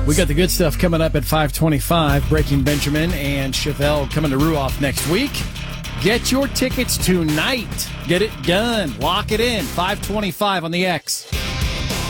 We got the good stuff coming up at 5:25. Breaking Benjamin and Chevelle coming to Ruoff next week. Get your tickets tonight. Get it done. Lock it in. 5:25 on the X.